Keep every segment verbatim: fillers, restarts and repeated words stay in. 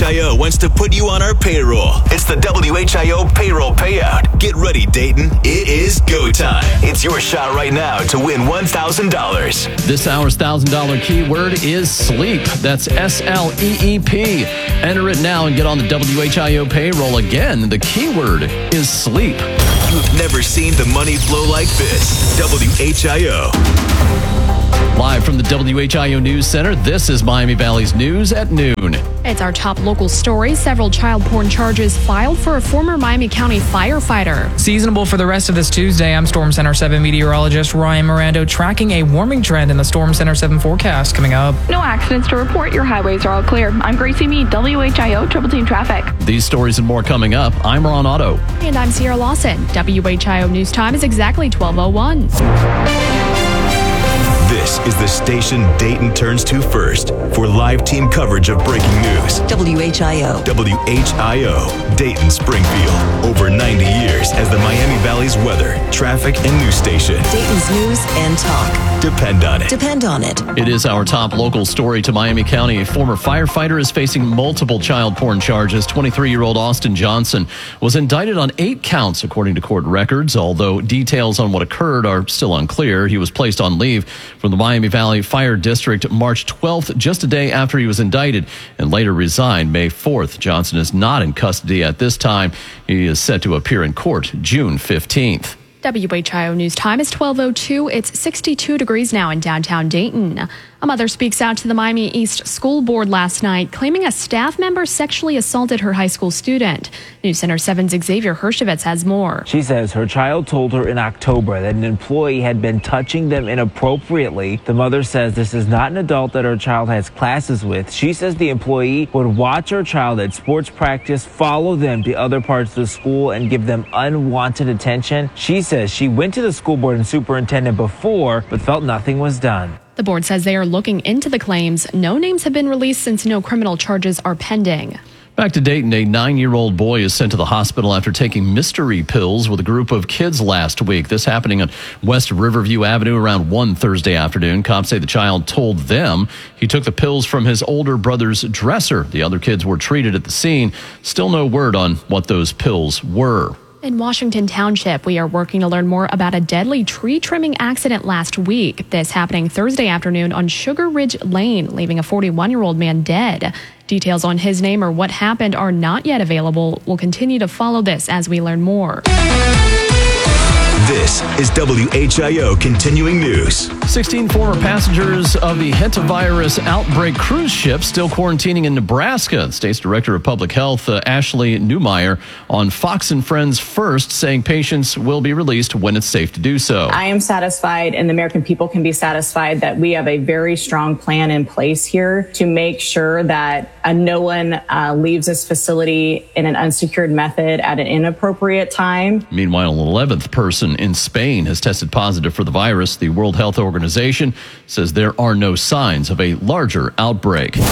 I O wants to put you on our payroll. It's the W H I O Payroll Payout. Get ready, Dayton. It is go time. It's your shot right now to win one thousand dollars. This hour's one thousand dollars keyword is sleep. That's S L E E P. Enter it now and get on the W H I O payroll. Again, the keyword is sleep. You've never seen the money flow like this. W H I O. Live from the W H I O News Center, this is Miami Valley's News at noon. It's our top local story. Several child porn charges filed for a former Miami County firefighter. Seasonable for the rest of this Tuesday. I'm Storm Center seven meteorologist Ryan Mirando, tracking a warming trend in the Storm Center seven forecast coming up. No accidents to report. Your highways are all clear. I'm Gracie Mead, W H I O Triple Team Traffic. These stories and more coming up. I'm Ron Otto. And I'm Sierra Lawson. W H I O News Time is exactly twelve oh one. This is the station Dayton turns to first for live team coverage of breaking news. W H I O. W H I O, Dayton Springfield. Over ninety years as the Miami Valley's weather, traffic, and news station. Dayton's news and talk. Depend on it. Depend on it. It is our top local story to Miami County. A former firefighter is facing multiple child porn charges. twenty-three-year-old Austin Johnson was indicted on eight counts, according to court records, although details on what occurred are still unclear. He was placed on leave from the Miami Valley Fire District March twelfth, just a day after he was indicted, and later resigned May fourth. Johnson is not in custody at this time. He is set to appear in court June fifteenth. W H I O News Time is twelve oh two. It's sixty-two degrees now in downtown Dayton. A mother speaks out to the Miami East School Board last night, claiming a staff member sexually assaulted her high school student. News Center seven's Xavier Hershevitz has more. She says her child told her in October that an employee had been touching them inappropriately. The mother says this is not an adult that her child has classes with. She says the employee would watch her child at sports practice, follow them to other parts of the school, and give them unwanted attention. She says she went to the school board and superintendent before, but felt nothing was done. The board says they are looking into the claims. No names have been released since no criminal charges are pending. Back to Dayton, a nine-year-old boy is sent to the hospital after taking mystery pills with a group of kids last week. This happening on West Riverview Avenue around one Thursday afternoon. Cops say the child told them he took the pills from his older brother's dresser. The other kids were treated at the scene. Still no word on what those pills were. In Washington Township, we are working to learn more about a deadly tree trimming accident last week. This happening Thursday afternoon on Sugar Ridge Lane, leaving a forty-one-year-old man dead. Details on his name or what happened are not yet available. We'll continue to follow this as we learn more. This is W H I O Continuing News. sixteen former passengers of the hantavirus outbreak cruise ship still quarantining in Nebraska. State's Director of Public Health, uh, Ashley Newmeyer, on Fox and Friends First, saying patients will be released when it's safe to do so. I am satisfied, and the American people can be satisfied, that we have a very strong plan in place here to make sure that uh, no one uh, leaves this facility in an unsecured method at an inappropriate time. Meanwhile, an eleventh person in Spain has tested positive for the virus. The World Health Organization says there are no signs of a larger outbreak. W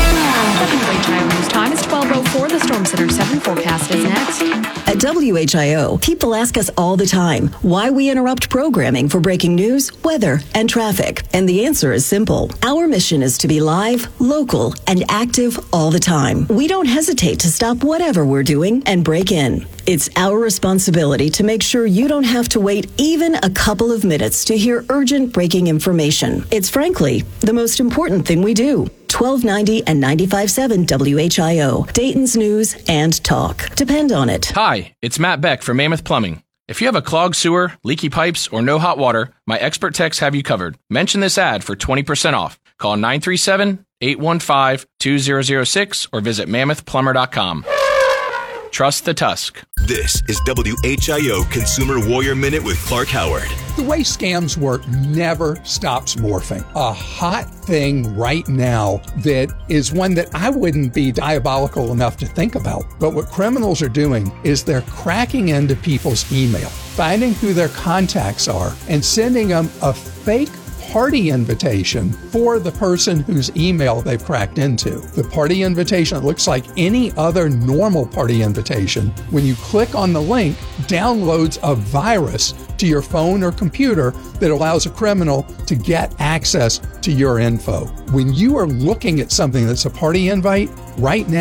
H I O News Time is twelve oh four. The Storm Center seven forecast is next. At W H I O, people ask us all the time why we interrupt programming for breaking news, weather, and traffic. And the answer is simple. Our mission is to be live, local, and active all the time. We don't hesitate to stop whatever we're doing and break in. It's our responsibility to make sure you don't have to wait even a couple of minutes to hear urgent breaking information. It's frankly the most important thing we do. twelve ninety and ninety-five point seven W H I O, Dayton's News and Talk. Depend on it. Hi, it's Matt Beck from Mammoth Plumbing. If you have a clogged sewer, leaky pipes, or no hot water, my expert techs have you covered. Mention this ad for twenty percent off. Call nine three seven, eight one five, two zero zero six or visit mammoth plumber dot com. Trust the Tusk. This is W H I O Consumer Warrior Minute with Clark Howard. The way scams work never stops morphing. A hot thing right now that is one that I wouldn't be diabolical enough to think about. But what criminals are doing is they're cracking into people's email, finding who their contacts are, and sending them a fake party invitation for the person whose email they've cracked into. The party invitation looks like any other normal party invitation. When you click on the link, downloads a virus to your phone or computer that allows a criminal to get access to your info. When you are looking at something that's a party invite, right now,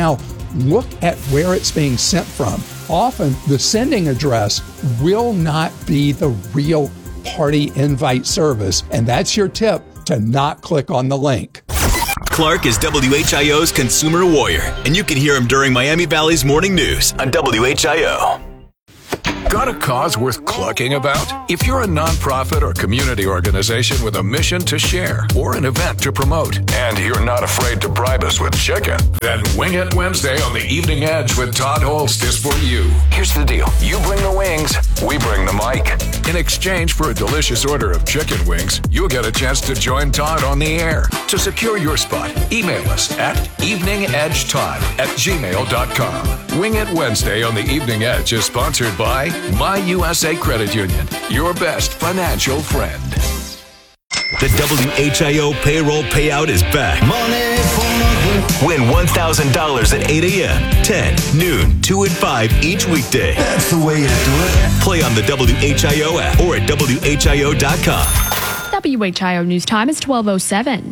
look at where it's being sent from. Often, the sending address will not be the real party invite service, and that's your tip to not click on the link. Clark is W H I O's consumer warrior, and you can hear him during Miami Valley's morning news on W H I O. Got a cause worth clucking about? If you're a nonprofit or community organization with a mission to share or an event to promote, and you're not afraid to bribe us with chicken, then Wing It Wednesday on the Evening Edge with Todd Holst is for you. Here's the deal. You bring the wings, we bring the mic. In exchange for a delicious order of chicken wings, you'll get a chance to join Todd on the air. To secure your spot, email us at eveningedgetodd at gmail dot com. Wing It Wednesday on the Evening Edge is sponsored by My U S A Credit Union, your best financial friend. The W H I O payroll payout is back. Money for Win one thousand dollars at eight a.m., ten, noon, two, and five each weekday. That's the way to do it. Play on the W H I O app or at W H I O dot com. W H I O News Time is twelve oh seven.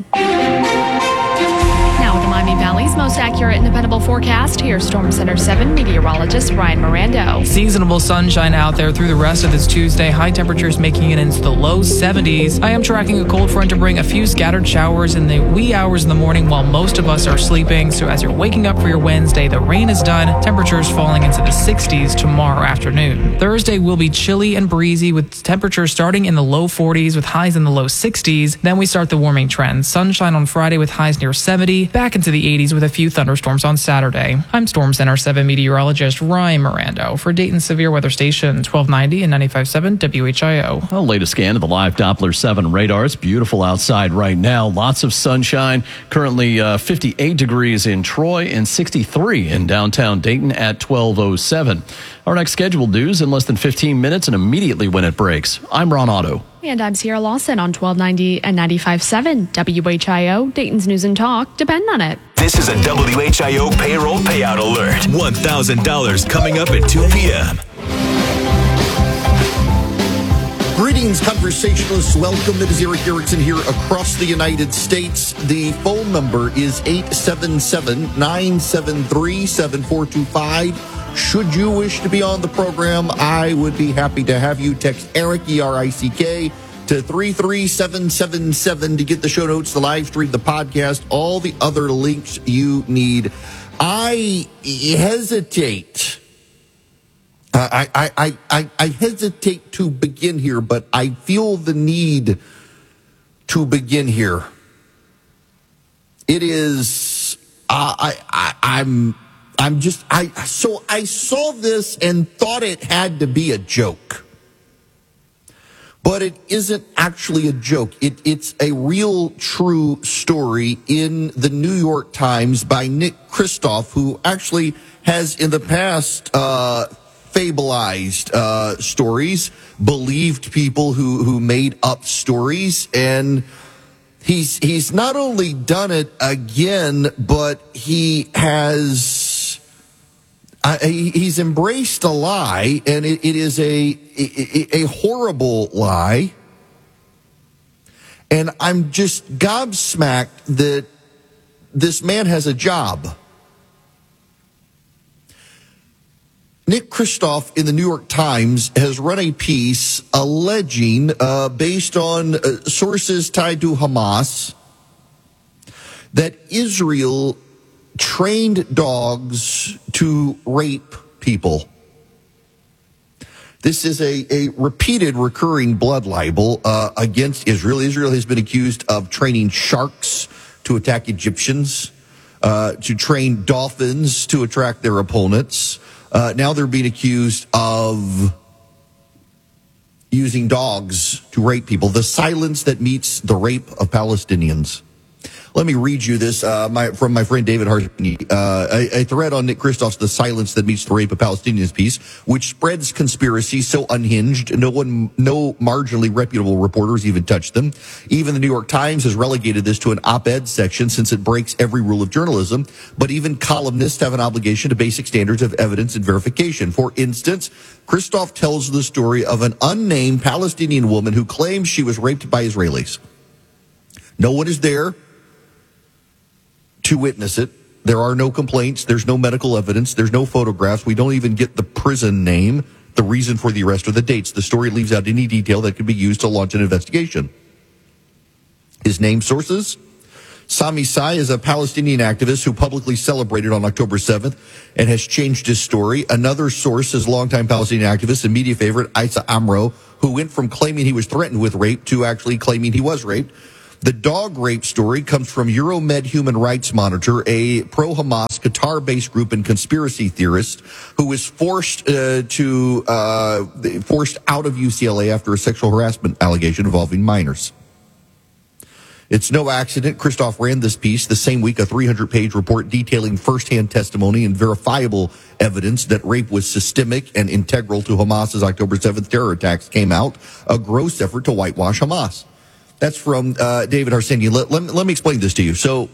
Now to Miami Valley's most accurate and dependable forecast. Here's Storm Center seven meteorologist Ryan Mirando. Seasonable sunshine out there through the rest of this Tuesday. High temperatures making it into the low seventies. I am tracking a cold front to bring a few scattered showers in the wee hours in the morning while most of us are sleeping. So as you're waking up for your Wednesday, the rain is done. Temperatures falling into the sixties tomorrow afternoon. Thursday will be chilly and breezy with temperatures starting in the low forties with highs in the low sixties. Then we start the warming trend. Sunshine on Friday with highs near seventy. Back into the eighties with a few thunderstorms on Saturday. I'm Storm Center seven meteorologist Ryan Mirando for Dayton Severe Weather Station twelve ninety and ninety-five point seven W H I O. Well, latest scan of the live Doppler seven radar. It's beautiful outside right now. Lots of sunshine. Currently uh, fifty-eight degrees in Troy and sixty-three in downtown Dayton at twelve oh seven. Our next scheduled news in less than fifteen minutes and immediately when it breaks. I'm Ron Otto. And I'm Sierra Lawson on twelve ninety and ninety-five point seven W H I O, Dayton's News and Talk. Depend on it. This is a W H I O payroll payout alert. one thousand dollars coming up at two p.m. Greetings, conversationalists. Welcome. It is Eric Erickson here across the United States. The phone number is eight seven seven, nine seven three, seven four two five. Should you wish to be on the program, I would be happy to have you. Text Eric, E R I C K, to three three seven seven seven to get the show notes, the live stream, the podcast, all the other links you need. I hesitate. I, I, I, I, I hesitate to begin here, but I feel the need to begin here. It is, uh, I, I, I'm, I'm just, I, so I saw this and thought it had to be a joke. But it isn't actually a joke. It, it's a real, true story in the New York Times by Nick Kristof, who actually has in the past, uh, fableized uh, stories, believed people who, who made up stories, and he's he's not only done it again, but he has uh, he, he's embraced a lie, and it, it is a, a a horrible lie. And I'm just gobsmacked that this man has a job. Nick Kristof in the New York Times has run a piece alleging, uh, based on uh, sources tied to Hamas, that Israel trained dogs to rape people. This is a, a repeated, recurring blood libel uh, against Israel. Israel has been accused of training sharks to attack Egyptians, uh, to train dolphins to attract their opponents. Uh, now they're being accused of using dogs to rape people. The silence that meets the rape of Palestinians. Let me read you this uh, my, from my friend David Hartney, uh, a, a thread on Nick Kristof's The Silence That Meets the Rape of Palestinians piece, which spreads conspiracy so unhinged, no one, no marginally reputable reporters even touch them. Even the New York Times has relegated this to an op-ed section since it breaks every rule of journalism, but even columnists have an obligation to basic standards of evidence and verification. For instance, Kristof tells the story of an unnamed Palestinian woman who claims she was raped by Israelis. No one is there to witness it. There are no complaints. There's no medical evidence. There's no photographs. We don't even get the prison name, the reason for the arrest, or the dates. The story leaves out any detail that could be used to launch an investigation. His name sources? Sami Sai is a Palestinian activist who publicly celebrated on October seventh and has changed his story. Another source is longtime Palestinian activist and media favorite Isa Amro, who went from claiming he was threatened with rape to actually claiming he was raped. The dog rape story comes from Euromed Human Rights Monitor, a pro-Hamas, Qatar-based group and conspiracy theorist who was forced uh, to uh, forced out of U C L A after a sexual harassment allegation involving minors. It's no accident Christoph ran this piece the same week, a three hundred page report detailing firsthand testimony and verifiable evidence that rape was systemic and integral to Hamas's October seventh terror attacks came out, a gross effort to whitewash Hamas. That's from uh, David Harsanyi. Let, let, let me explain this to you. So,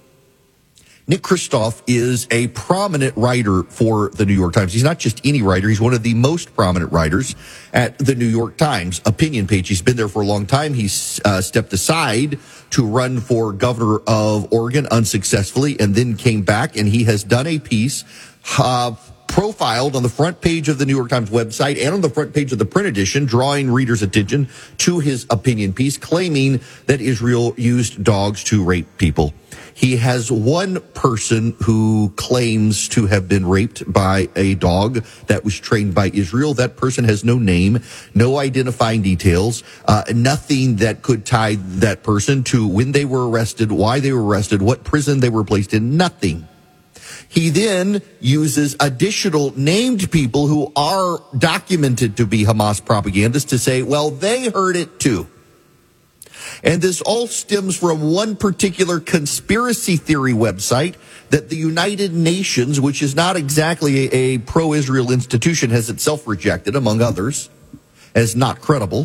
Nick Kristof is a prominent writer for the New York Times. He's not just any writer. He's one of the most prominent writers at the New York Times opinion page. He's been there for a long time. He's uh, stepped aside to run for governor of Oregon unsuccessfully and then came back, and he has done a piece uh, profiled on the front page of the New York Times website and on the front page of the print edition, drawing readers' attention to his opinion piece, claiming that Israel used dogs to rape people. He has one person who claims to have been raped by a dog that was trained by Israel. That person has no name, no identifying details, uh, nothing that could tie that person to when they were arrested, why they were arrested, what prison they were placed in, nothing. He then uses additional named people who are documented to be Hamas propagandists to say, well, they heard it too. And this all stems from one particular conspiracy theory website that the United Nations, which is not exactly a, a pro-Israel institution, has itself rejected, among others, as not credible.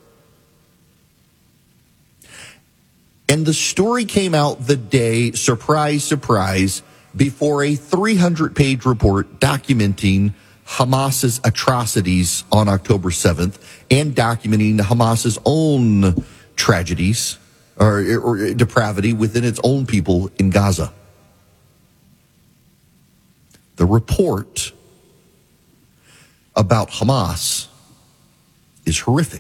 And the story came out the day, surprise, surprise, before a three hundred page report documenting Hamas's atrocities on October seventh and documenting Hamas's own tragedies or, or depravity within its own people in Gaza. The report about Hamas is horrific.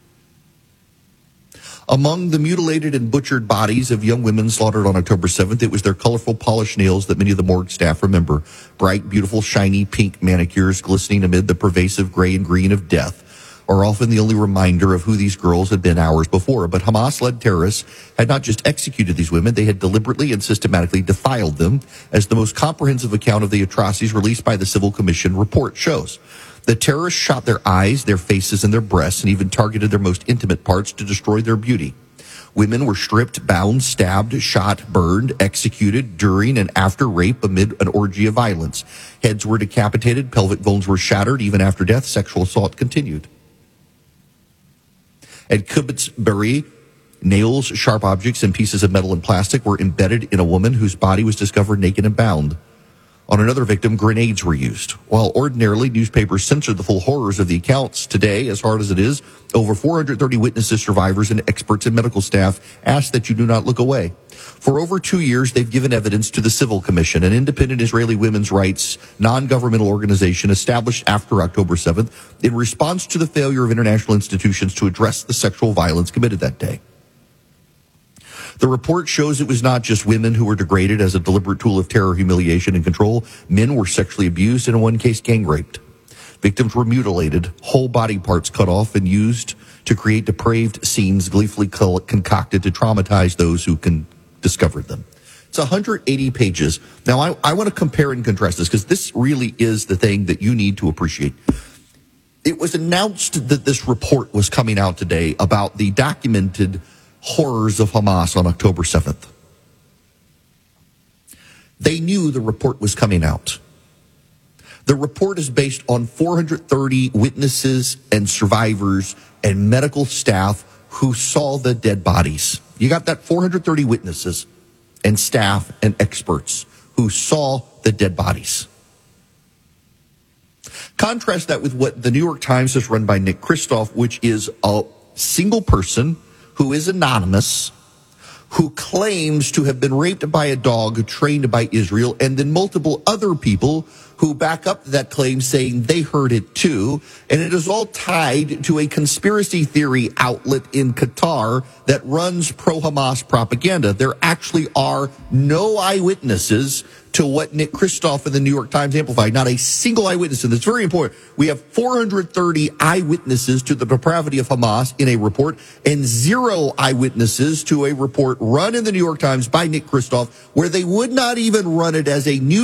Among the mutilated and butchered bodies of young women slaughtered on October seventh, it was their colorful polished nails that many of the morgue staff remember. Bright, beautiful, shiny pink manicures glistening amid the pervasive gray and green of death are often the only reminder of who these girls had been hours before. But Hamas-led terrorists had not just executed these women, they had deliberately and systematically defiled them, as the most comprehensive account of the atrocities released by the Civil Commission report shows. The terrorists shot their eyes, their faces, and their breasts, and even targeted their most intimate parts to destroy their beauty. Women were stripped, bound, stabbed, shot, burned, executed during and after rape amid an orgy of violence. Heads were decapitated, pelvic bones were shattered. Even after death, sexual assault continued. At Kibbutz Be'eri, nails, sharp objects, and pieces of metal and plastic were embedded in a woman whose body was discovered naked and bound. On another victim, grenades were used. While ordinarily newspapers censor the full horrors of the accounts, today, as hard as it is, over four hundred thirty witnesses, survivors, and experts and medical staff ask that you do not look away. For over two years, they've given evidence to the Civil Commission, an independent Israeli women's rights non-governmental organization established after October seventh in response to the failure of international institutions to address the sexual violence committed that day. The report shows it was not just women who were degraded as a deliberate tool of terror, humiliation, and control. Men were sexually abused and in one case gang raped. Victims were mutilated, whole body parts cut off and used to create depraved scenes gleefully concocted to traumatize those who can discovered them. It's one hundred eighty pages. Now, I, I want to compare and contrast this because this really is the thing that you need to appreciate. It was announced that this report was coming out today about the documented horrors of Hamas on October seventh. They knew the report was coming out. The report is based on four hundred thirty witnesses and survivors and medical staff who saw the dead bodies. You got that four hundred thirty witnesses and staff and experts who saw the dead bodies. Contrast that with what the New York Times has run by Nick Kristof, which is a single person who is anonymous, who claims to have been raped by a dog trained by Israel, and then multiple other people who back up that claim saying they heard it too. And it is all tied to a conspiracy theory outlet in Qatar that runs pro-Hamas propaganda. There actually are no eyewitnesses to what Nick Kristof in the New York Times amplified. Not a single eyewitness. And that's very important. We have four hundred thirty eyewitnesses to the depravity of Hamas in a report and zero eyewitnesses to a report run in the New York Times by Nick Kristof where they would not even run it as a news